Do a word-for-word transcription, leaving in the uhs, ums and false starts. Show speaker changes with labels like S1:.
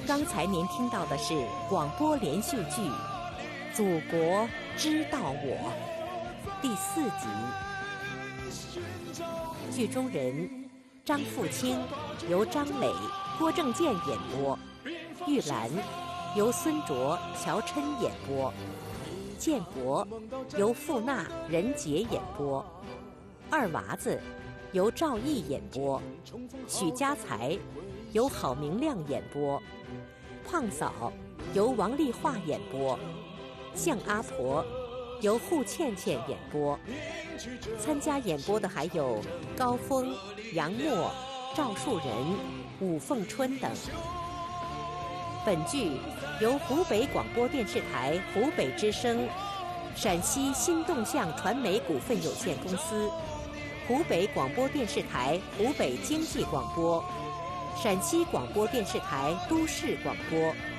S1: 刚才您听到的是广播连续剧《祖国知道我》第四集。剧中人张富清由张磊、郭正健演播，玉兰由孙卓、乔琛演播，建国由傅娜、任杰演播，二娃子由赵毅演播，许家才由郝明亮演播，胖嫂由王丽华演播，向阿婆由户倩倩演播。参加演播的还有高峰、杨默、赵树人、武凤春等。本剧由湖北广播电视台湖北之声、陕西新动向传媒股份有限公司、湖北广播电视台湖北经济广播、陕西广播电视台都市广播